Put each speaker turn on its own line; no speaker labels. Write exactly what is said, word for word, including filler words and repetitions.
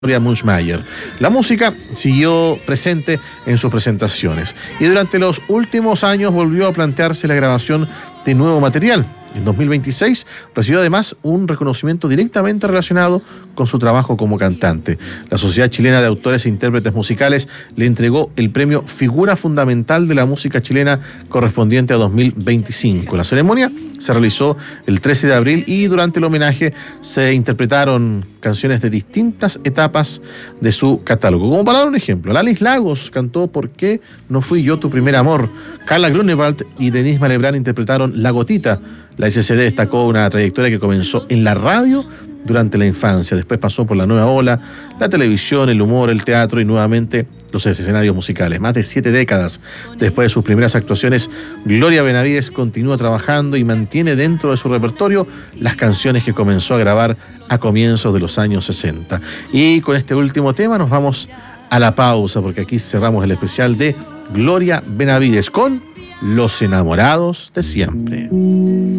Gloria Munchmeyer. La música siguió presente en sus presentaciones y durante los últimos años volvió a plantearse la grabación de nuevo material. En dos mil veintiséis recibió además un reconocimiento directamente relacionado con su trabajo como cantante. La Sociedad Chilena de Autores e Intérpretes Musicales le entregó el premio Figura Fundamental de la Música Chilena correspondiente a dos mil veinticinco. La ceremonia se realizó el trece de abril y durante el homenaje se interpretaron canciones de distintas etapas de su catálogo. Como para dar un ejemplo, Lalis Lagos cantó ¿Por qué no fui yo tu primer amor? Carla Grunewald y Denise Malebrán interpretaron La Gotita. La S C D destacó una trayectoria que comenzó en la radio durante la infancia, después pasó por la nueva ola, la televisión, el humor, el teatro y nuevamente los escenarios musicales. Más de siete décadas después de sus primeras actuaciones, Gloria Benavides continúa trabajando y mantiene dentro de su repertorio las canciones que comenzó a grabar a comienzos de los años sesenta. Y con este último tema nos vamos a la pausa, porque aquí cerramos el especial de Gloria Benavides con Los Enamorados de Siempre.